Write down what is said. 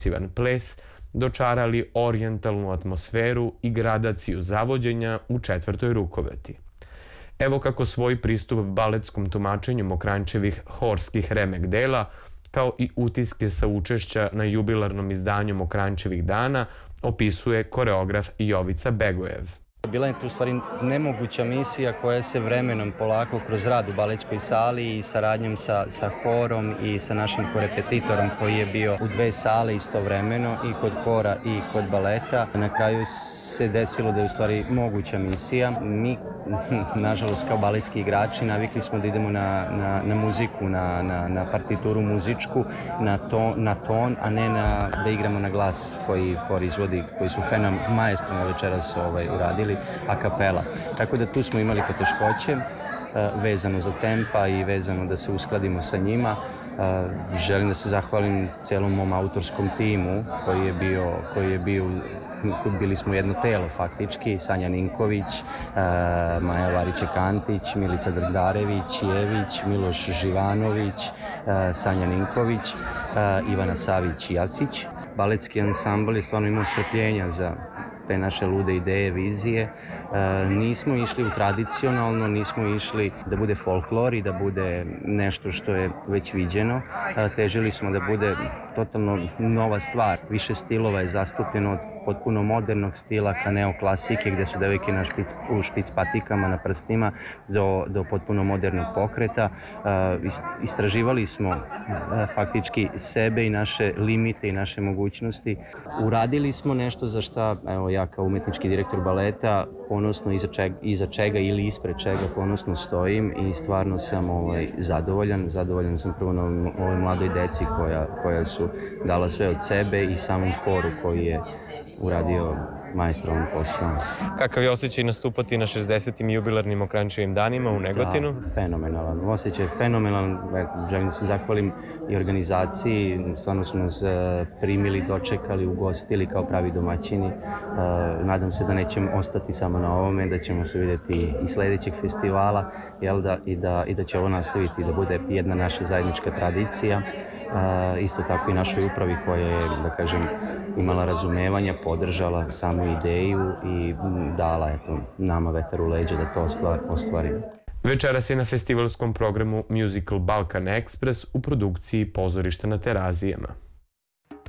progresivan ples, dočarali orijentalnu atmosferu i gradaciju zavođenja u četvrtoj rukovati. Evo kako svoj pristup baletskom tumačenju Mokranjčevih horskih remek dela, kao i utiske sa učešća na jubilarnom izdanju Mokranjčevih dana, opisuje koreograf Jovica Begojev. Bila je tu u stvari nemoguća misija koja se vremenom polako kroz rad u baletskoj sali i saradnjom sa horom i sa našim korepetitorom koji je bio u dve sale istovremeno i kod hora i kod baleta. Na kraju se desilo da je u stvari moguća misija. Mi, nažalost, kao baletski igrači navikli smo da idemo na muziku, na partituru muzičku, na ton, a ne da igramo na glas koji hor izvodi, koji su maestralno večeras uradili a kapela. Tako da tu smo imali poteškoće vezano za tempa i vezano da se uskladimo sa njima. Želim da se zahvalim celom mom autorskom timu koji je bio, bili smo jedno telo faktički, Sanja Ninković, Maja Variće-Kantić, Milica Drdarević, Jević, Miloš Živanović, Sanja Ninković, Ivana Savić-Jacić. Baletski ansambl je stvarno imao strpljenja za te naše lude ideje, vizije. Nismo išli u tradicionalno, nismo išli da bude folklor i da bude nešto što je već viđeno. Težili smo da bude totalno nova stvar. Više stilova je zastupljeno od potpuno modernog stila ka neoklasike gde su devojke u špic patikama na prstima do potpuno modernog pokreta. Istraživali smo faktički sebe i naše limite i naše mogućnosti. Uradili smo nešto za šta, evo ja kao umetnički direktor baleta ponosno iza čega ili ispred čega ponosno stojim i stvarno sam zadovoljan. Zadovoljan sam prvo na ovoj mladoj deci koja su dala sve od sebe i samom horu koji je uradio maestralan posao. Kakav je osjećaj nastupati na 60. jubilarnim Mokranjčevim danima u Negotinu? Da, fenomenalan. Osjećaj je fenomenalan. Želim da se zahvalim i organizaciji. Stvarno su nas primili, dočekali, ugostili kao pravi domaćini. Nadam se da nećemo ostati samo na ovome, da ćemo se vidjeti i sledećeg festivala i da će ovo nastaviti da bude jedna naša zajednička tradicija. Isto tako i našoj upravi koja je, da kažem, imala razumevanja, podržala samu ideju i dala nama vetar u leđa da to ostvarimo. Večeras je na festivalskom programu musical Balkan Express u produkciji Pozorišta na Terazijama.